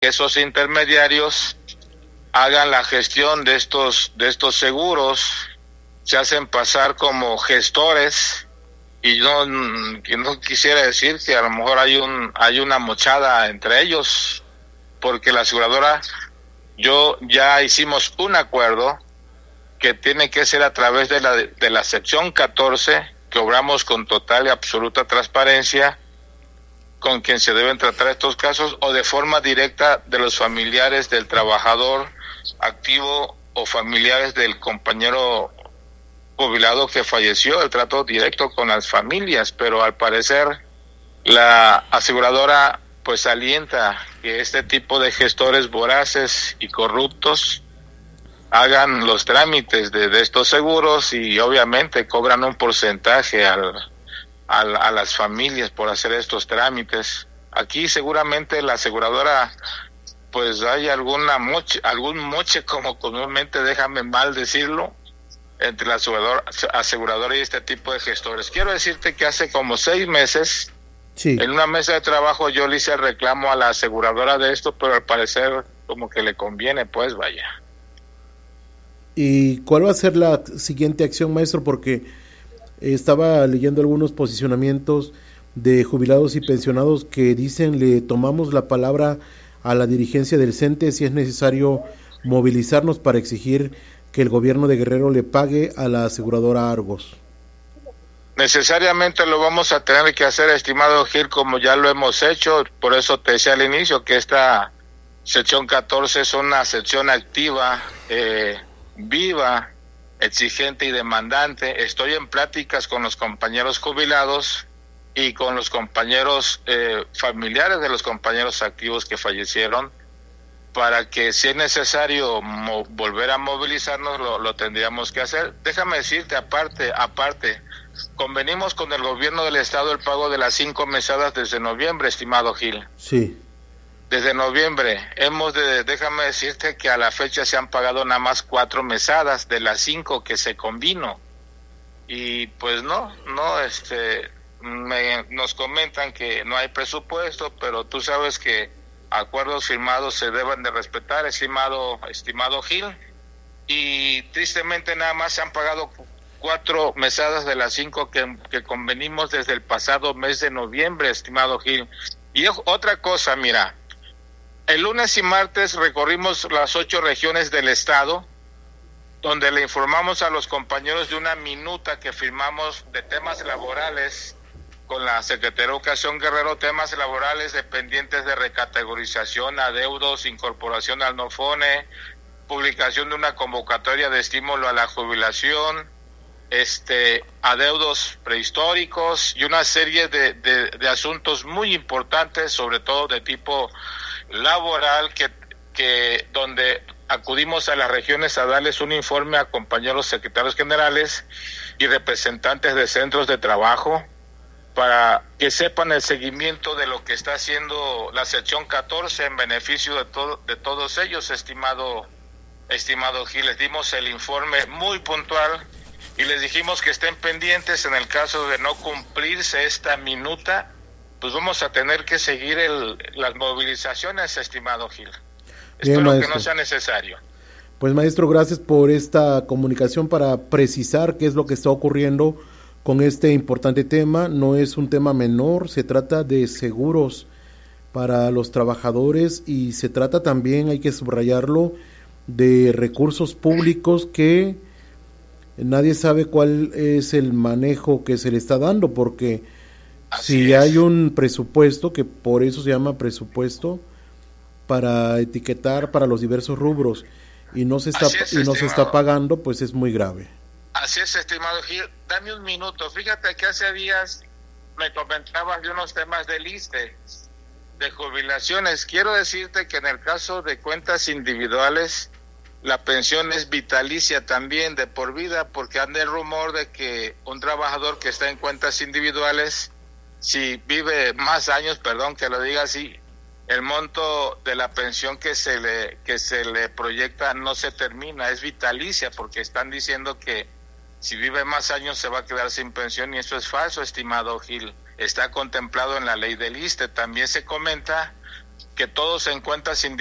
que esos intermediarios hagan la gestión de estos seguros, se hacen pasar como gestores, y que no quisiera decir que a lo mejor hay una mochada entre ellos, porque la aseguradora, ya hicimos un acuerdo que tiene que ser a través de la sección 14, que obramos con total y absoluta transparencia con quien se deben tratar estos casos, o de forma directa de los familiares del trabajador activo o familiares del compañero jubilado que falleció, el trato directo con las familias. Pero al parecer la aseguradora pues alienta que este tipo de gestores voraces y corruptos hagan los trámites de estos seguros, y obviamente cobran un porcentaje a las familias por hacer estos trámites. Aquí seguramente la aseguradora pues hay algún moche, como comúnmente, déjame mal decirlo, entre la aseguradora y este tipo de gestores. Quiero decirte que hace como 6 meses, sí, en una mesa de trabajo yo le hice el reclamo a la aseguradora de esto, pero al parecer como que le conviene, pues vaya. ¿Y cuál va a ser la siguiente acción, maestro? Porque estaba leyendo algunos posicionamientos de jubilados y pensionados que dicen: le tomamos la palabra a la dirigencia del CENTE si es necesario movilizarnos para exigir que el gobierno de Guerrero le pague a la aseguradora Argos. Necesariamente lo vamos a tener que hacer, estimado Gil, como ya lo hemos hecho. Por eso te decía al inicio que esta sección 14 es una sección activa, viva, exigente y demandante. Estoy en pláticas con los compañeros jubilados y con los compañeros familiares de los compañeros activos que fallecieron, para que si es necesario volver a movilizarnos, lo tendríamos que hacer. Déjame decirte, aparte, convenimos con el gobierno del estado el pago de las 5 mesadas desde noviembre, estimado Gil. Sí. Desde noviembre déjame decirte que a la fecha se han pagado nada más 4 mesadas de las 5 que se convino. Y pues nos comentan que no hay presupuesto, pero tú sabes que acuerdos firmados se deben de respetar, estimado Gil, y tristemente nada más se han pagado 4 mesadas de las 5 que convenimos desde el pasado mes de noviembre, estimado Gil. Y otra cosa, mira, el lunes y martes recorrimos las 8 regiones del estado, donde le informamos a los compañeros de una minuta que firmamos de temas laborales con la Secretaría de Educación Guerrero, temas laborales dependientes de recategorización, adeudos, incorporación al NOFONE, publicación de una convocatoria de estímulo a la jubilación, adeudos prehistóricos y una serie de asuntos muy importantes, sobre todo de tipo laboral, que donde acudimos a las regiones a darles un informe a compañeros secretarios generales y representantes de centros de trabajo, para que sepan el seguimiento de lo que está haciendo la sección 14 en beneficio de todos ellos, estimado Gil. Les dimos el informe muy puntual y les dijimos que estén pendientes. En el caso de no cumplirse esta minuta, pues vamos a tener que seguir las movilizaciones, estimado Gil. Bien, espero maestro, que no sea necesario. Pues maestro, gracias por esta comunicación para precisar qué es lo que está ocurriendo con este importante tema. No es un tema menor, se trata de seguros para los trabajadores y se trata también, hay que subrayarlo, de recursos públicos que nadie sabe cuál es el manejo que se le está dando, porque si hay un presupuesto, que por eso se llama presupuesto, para etiquetar para los diversos rubros, y no se está pagando, pues es muy grave. Así es, estimado Gil. Dame un minuto. Fíjate que hace días me comentabas de unos temas del ISSSTE, de jubilaciones. Quiero decirte que en el caso de cuentas individuales, la pensión es vitalicia también, de por vida, porque anda el rumor de que un trabajador que está en cuentas individuales, si vive más años, perdón que lo diga así, el monto de la pensión que se le proyecta no se termina, es vitalicia, porque están diciendo que si vive más años se va a quedar sin pensión, y eso es falso, estimado Gil. Está contemplado en la ley del ISSSTE. También se comenta que todo se encuentra sin